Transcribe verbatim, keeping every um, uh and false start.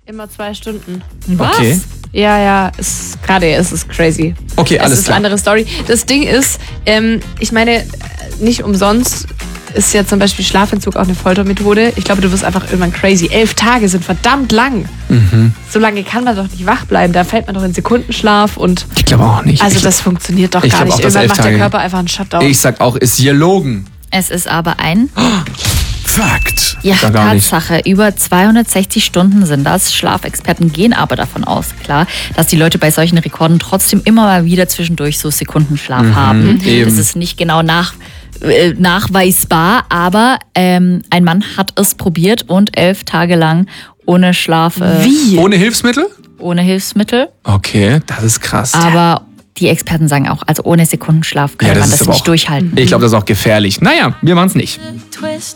Immer zwei Stunden. Was? Okay. Ja, ja, ist gerade, es ist crazy. Okay, alles es ist klar. eine andere Story. Das Ding ist, ähm, ich meine, nicht umsonst ist ja zum Beispiel Schlafentzug auch eine Foltermethode. Ich glaube, du wirst einfach irgendwann crazy. Elf Tage sind verdammt lang. Mhm. So lange kann man doch nicht wach bleiben. Da fällt man doch in Sekundenschlaf und. Ich glaube auch nicht. Also ich das funktioniert doch ich gar nicht. Auch, Irgendwann macht Tage. der Körper einfach einen Shutdown. Ich sag auch, ist hier Logen. Es ist aber ein Fakt. Ja, Sag gar nicht. Tatsache. Über zweihundertsechzig Stunden sind das. Schlafexperten gehen aber davon aus, klar, dass die Leute bei solchen Rekorden trotzdem immer mal wieder zwischendurch so Sekundenschlaf Mhm, haben. eben. Das ist nicht genau nach, äh, nachweisbar, aber ähm, ein Mann hat es probiert und elf Tage lang ohne Schlaf, äh, Wie? Ohne Hilfsmittel? ohne Hilfsmittel. Okay, das ist krass. Aber die Experten sagen auch, also ohne Sekundenschlaf kann Ja, das man ist das aber nicht auch- durchhalten. Ich glaube, das ist auch gefährlich. Naja, wir machen's nicht. Twist.